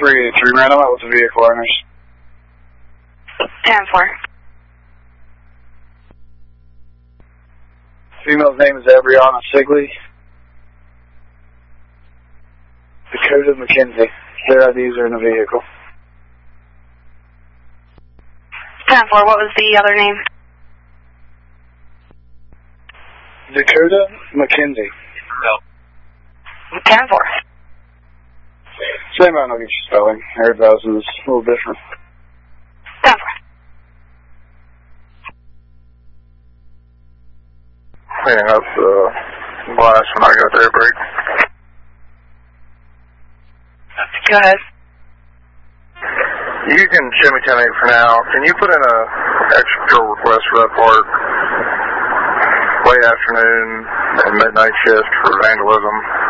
383, man. I'm out with the vehicle owners. 10-4. Female's name is Abriana Sigley. Dakota McKenzie. Their IDs are in the vehicle. 10-4, what was the other name? Dakota McKenzie. No. 10-4. Same amount, I'll get your spelling. Everybody's is a little different. 10-4. Cleaning up the blast when I got there, break. Go ahead. You can show me 10-8 for now. Can you put in a extra patrol request for that park? Late afternoon and midnight shift for vandalism.